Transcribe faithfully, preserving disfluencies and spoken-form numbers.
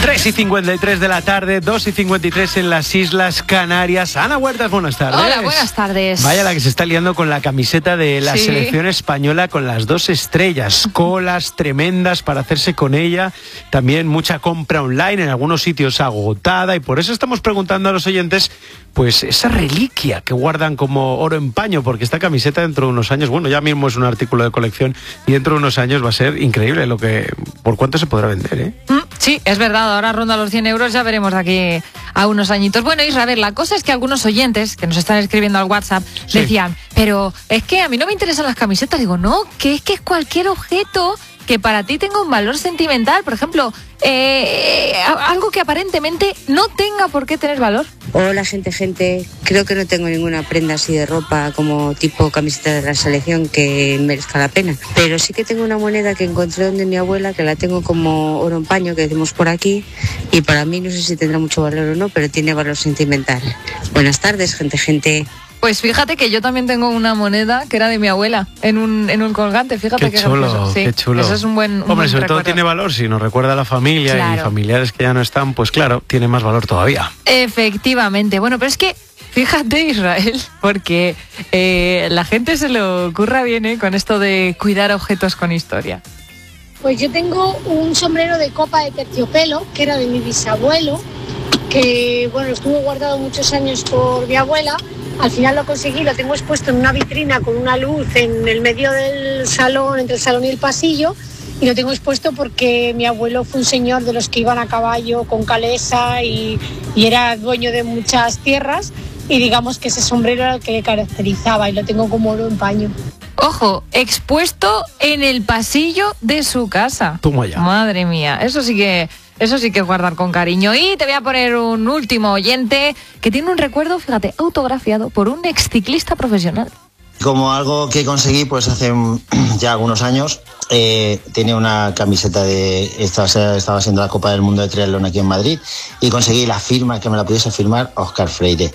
tres y cincuenta y tres de la tarde, dos y cincuenta y tres en las Islas Canarias. Ana Huertas, buenas tardes. Hola, buenas tardes. Vaya la que se está liando con la camiseta de la sí. selección española con las dos estrellas. Colas tremendas para hacerse con ella. También mucha compra online, en algunos sitios agotada. Y por eso estamos preguntando a los oyentes, pues esa reliquia que guardan como oro en paño, porque esta camiseta dentro de unos años, bueno, ya mismo es un artículo de colección y dentro de unos años va a ser increíble lo que, por cuánto se podrá vender, ¿eh? Mm, sí, es verdad, ahora ronda los cien euros, ya veremos de aquí a unos añitos. Bueno, Israel, la cosa es que algunos oyentes que nos están escribiendo al WhatsApp sí. decían, pero es que a mí no me interesan las camisetas. Digo, no, que es que es cualquier objeto que para ti tenga un valor sentimental. Por ejemplo, eh, algo que aparentemente no tenga por qué tener valor. Hola, gente, gente. Creo que no tengo ninguna prenda así de ropa como tipo camiseta de la selección que merezca la pena. Pero sí que tengo una moneda que encontré donde mi abuela, que la tengo como oro en paño, que decimos por aquí. Y para mí no sé si tendrá mucho valor o no, pero tiene valor sentimental. Buenas tardes, gente, gente. Pues fíjate que yo también tengo una moneda que era de mi abuela en un en un colgante, fíjate qué qué chulo, gracioso. Sí, qué chulo. Eso es un buen un Hombre, buen sobre recuerdo. todo tiene valor si nos recuerda a la familia, claro. Y familiares que ya no están, pues claro, tiene más valor todavía. Efectivamente. Bueno, pero es que fíjate, Israel, porque eh, la gente se lo ocurra bien, ¿eh? Con esto de cuidar objetos con historia. Pues yo tengo un sombrero de copa de terciopelo que era de mi bisabuelo, que bueno, estuvo guardado muchos años por mi abuela. Al final lo conseguí, lo tengo expuesto en una vitrina con una luz en el medio del salón, entre el salón y el pasillo, y lo tengo expuesto porque mi abuelo fue un señor de los que iban a caballo con calesa y, y era dueño de muchas tierras, y digamos que ese sombrero era el que le caracterizaba, y lo tengo como oro en paño. Ojo, expuesto en el pasillo de su casa. Toma ya. Madre mía, eso sí que... Eso sí que es guardar con cariño. Y te voy a poner un último oyente que tiene un recuerdo, fíjate, autografiado por un exciclista profesional. Como algo que conseguí pues hace ya algunos años, eh, tenía una camiseta de, estaba, estaba siendo la Copa del Mundo de Triatlón aquí en Madrid, y conseguí la firma, que me la pudiese firmar Óscar Freire.